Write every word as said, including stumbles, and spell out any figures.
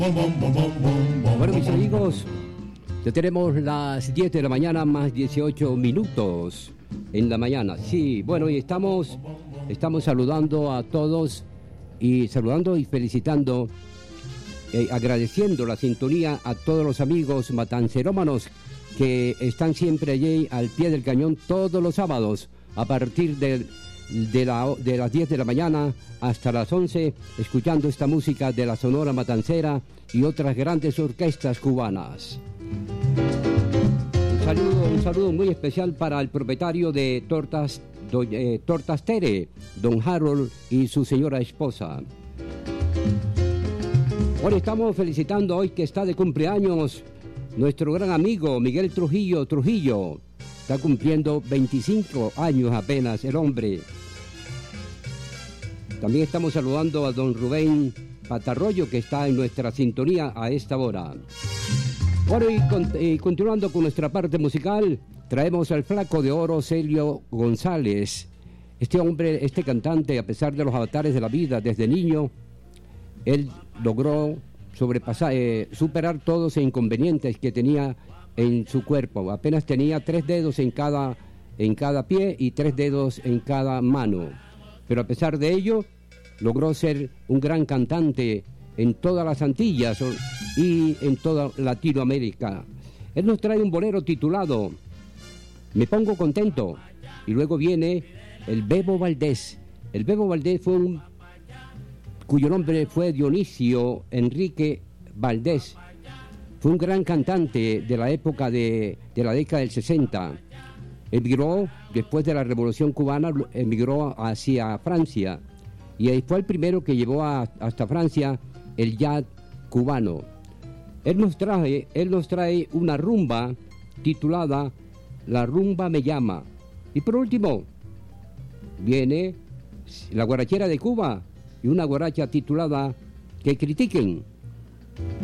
Bueno, mis amigos, ya tenemos las diez de la mañana más dieciocho minutos en la mañana. Sí, bueno, y estamos, estamos saludando a todos y saludando y felicitando, eh, agradeciendo la sintonía a todos los amigos matancerómanos que están siempre allí al pie del cañón todos los sábados a partir de, de, la, de las diez de la mañana hasta las once, escuchando esta música de la Sonora Matancera y otras grandes orquestas cubanas. Un saludo, un saludo muy especial para el propietario de Tortas, do, eh, Tortas Tere, don Harold y su señora esposa. Bueno, estamos felicitando hoy que está de cumpleaños nuestro gran amigo Miguel Trujillo Trujillo. Está cumpliendo veinticinco años apenas el hombre. También estamos saludando a don Rubén Patarroyo, que está en nuestra sintonía a esta hora. Bueno, y, con, y continuando con nuestra parte musical, traemos al flaco de oro Celio González. Este hombre, este cantante, a pesar de los avatares de la vida desde niño, él logró sobrepasar, eh, superar todos los inconvenientes que tenía en su cuerpo. Apenas tenía tres dedos en cada, en cada pie y tres dedos en cada mano. Pero a pesar de ello, logró ser un gran cantante en todas las Antillas y en toda Latinoamérica. Él nos trae un bolero titulado Me Pongo Contento, y luego viene el Bebo Valdés. El Bebo Valdés fue un, cuyo nombre fue Dionisio Enrique Valdés. Fue un gran cantante de la época de, de la década del sesenta. Emigró, después de la Revolución Cubana, emigró hacia Francia. Y ahí fue el primero que llevó a, hasta Francia el jazz cubano. Él nos trae, él nos trae una rumba titulada La Rumba Me Llama. Y por último, viene la guarachera de Cuba y una guaracha titulada Que Critiquen.